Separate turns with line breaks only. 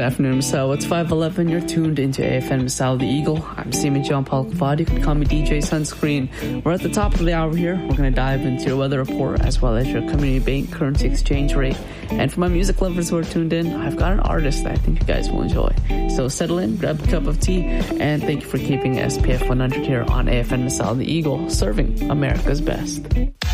afternoon, Masao. It's 5:11. You're tuned into AFN Masao the Eagle. I'm Seaman John Paul Kavad. You can call me DJ Sunscreen. We're at the top of the hour here. We're going to dive into your weather report as well as your community bank currency exchange rate. And for my music lovers who are tuned in, I've got an artist that I think you guys will enjoy. So settle in, grab a cup of tea, and thank you for keeping SPF 100 here on AFN Masao the Eagle, serving America's best.